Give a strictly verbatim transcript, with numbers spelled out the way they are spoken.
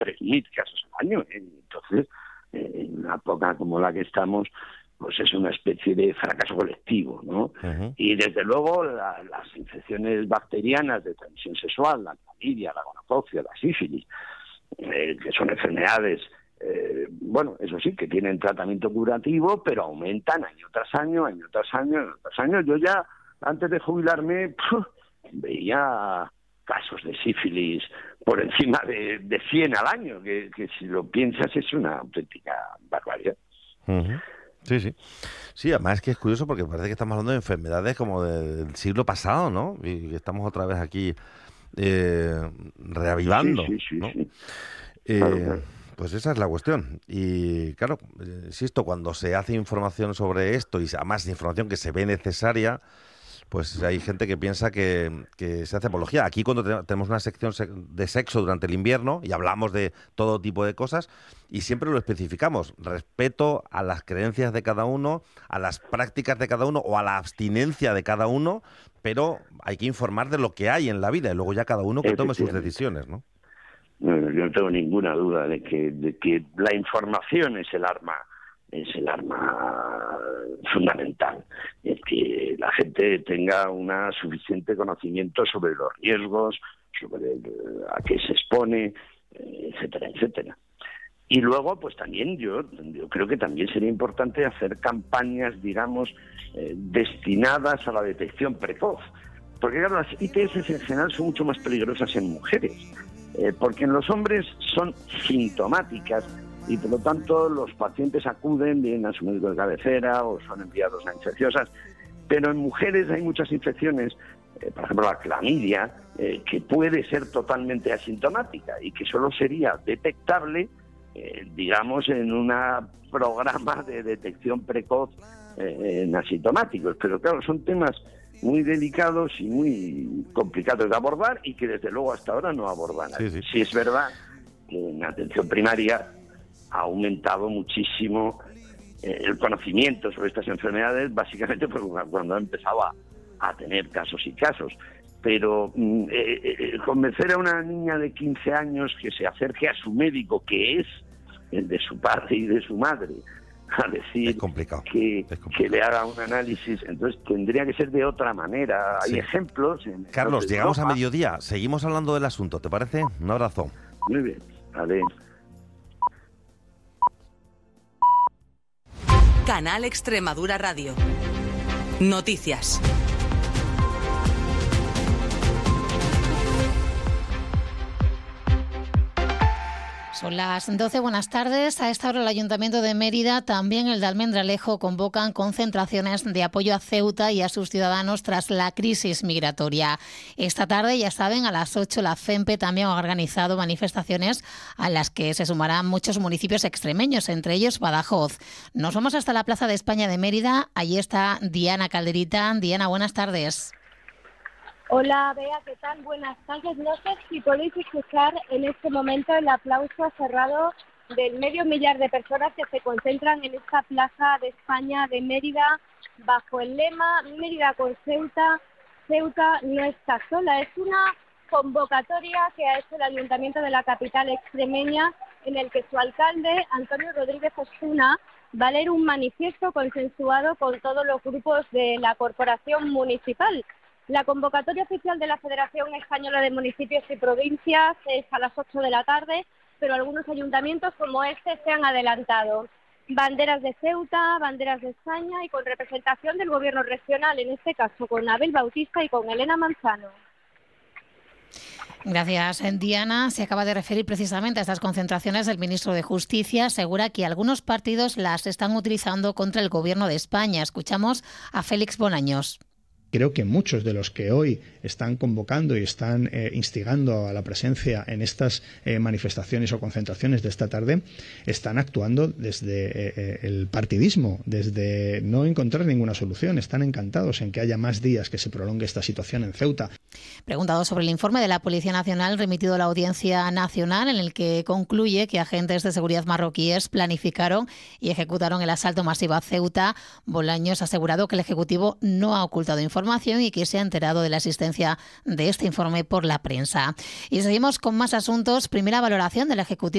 tres mil casos al año. ¿eh? Entonces, eh, en una época como la que estamos, pues es una especie de fracaso colectivo, ¿no? Uh-huh. Y desde luego la, las infecciones bacterianas de transmisión sexual, la clamidia, la gonococia, la sífilis, eh, que son enfermedades, eh, bueno, eso sí, que tienen tratamiento curativo, pero aumentan año tras año, año tras año, año tras año. Yo ya, antes de jubilarme, puf, veía casos de sífilis por encima de, de cien al año, que, que si lo piensas es una auténtica barbaridad. Uh-huh. Sí, sí. Sí, además es que es curioso porque parece que estamos hablando de enfermedades como del siglo pasado, ¿no? Y que estamos otra vez aquí eh, reavivando, sí, sí, sí, ¿no? Sí. Eh, claro, claro. Pues esa es la cuestión. Y claro, insisto, cuando se hace información sobre esto y además información que se ve necesaria, pues hay gente que piensa que, que se hace apología. Aquí cuando te, tenemos una sección de sexo durante el invierno y hablamos de todo tipo de cosas y siempre lo especificamos. Respeto a las creencias de cada uno, a las prácticas de cada uno o a la abstinencia de cada uno, pero hay que informar de lo que hay en la vida y luego ya cada uno que tome sus decisiones, ¿no? No, yo no tengo ninguna duda de que, de que la información es el arma es el arma fundamental, es que la gente tenga una suficiente conocimiento sobre los riesgos, sobre el, a qué se expone, etcétera, etcétera. Y luego, pues también yo, yo creo que también sería importante hacer campañas, digamos, eh, destinadas a la detección precoz, porque claro, las I T S en general son mucho más peligrosas en mujeres, eh, porque en los hombres son sintomáticas, y por lo tanto los pacientes acuden bien a su médico de cabecera o son enviados a infecciosas, pero en mujeres hay muchas infecciones, eh, por ejemplo la clamidia, eh, que puede ser totalmente asintomática y que solo sería detectable, eh, digamos, en un programa de detección precoz eh, en asintomáticos. Pero claro, son temas muy delicados y muy complicados de abordar y que desde luego hasta ahora no abordan. Sí, sí. Sí es verdad que en atención primaria ha aumentado muchísimo eh, el conocimiento sobre estas enfermedades, básicamente porque cuando ha empezado a, a tener casos y casos. Pero eh, eh, convencer a una niña de quince años que se acerque a su médico, que es el de su padre y de su madre, a decir es complicado. Que, es complicado. que le haga un análisis, entonces tendría que ser de otra manera. Hay sí. ejemplos. En Carlos, llegamos a mediodía, seguimos hablando del asunto, ¿te parece? Un abrazo. Muy bien, vale. Canal Extremadura Radio. Noticias. Son las doce, buenas tardes. A esta hora el Ayuntamiento de Mérida, también el de Almendralejo, convocan concentraciones de apoyo a Ceuta y a sus ciudadanos tras la crisis migratoria. Esta tarde, ya saben, a las ocho la FEMPE también ha organizado manifestaciones a las que se sumarán muchos municipios extremeños, entre ellos Badajoz. Nos vamos hasta la Plaza de España de Mérida. Allí está Diana Calderita. Diana, buenas tardes. Hola, Bea, ¿qué tal? Buenas tardes. No sé si podéis escuchar en este momento el aplauso cerrado del medio millar de personas que se concentran en esta Plaza de España de Mérida bajo el lema Mérida con Ceuta, Ceuta no está sola. Es una convocatoria que ha hecho el Ayuntamiento de la capital extremeña en el que su alcalde, Antonio Rodríguez Osuna, va a leer un manifiesto consensuado con todos los grupos de la corporación municipal. La convocatoria oficial de la Federación Española de Municipios y Provincias es a las ocho de la tarde, pero algunos ayuntamientos como este se han adelantado. Banderas de Ceuta, banderas de España y con representación del Gobierno regional, en este caso con Abel Bautista y con Elena Manzano. Gracias, Diana. Se acaba de referir precisamente a estas concentraciones. El ministro de Justicia asegura que algunos partidos las están utilizando contra el Gobierno de España. Escuchamos a Félix Bolaños. Creo que muchos de los que hoy están convocando y están eh, instigando a la presencia en estas eh, manifestaciones o concentraciones de esta tarde están actuando desde eh, el partidismo, desde no encontrar ninguna solución. Están encantados en que haya más días que se prolongue esta situación en Ceuta. Preguntado sobre el informe de la Policía Nacional remitido a la Audiencia Nacional, en el que concluye que agentes de seguridad marroquíes planificaron y ejecutaron el asalto masivo a Ceuta, Bolaños ha asegurado que el Ejecutivo no ha ocultado información y que se ha enterado de la existencia de este informe por la prensa. Y seguimos con más asuntos. Primera valoración del Ejecutivo